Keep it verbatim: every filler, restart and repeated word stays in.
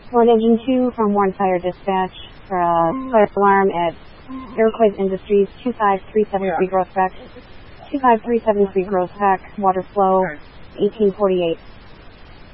Ford Engine two from Warren Fire Dispatch for a fire alarm at Iroquois Industries, two five three seven three Gross Beck, two five three seven three Gross Beck, water flow, eighteen forty-eight.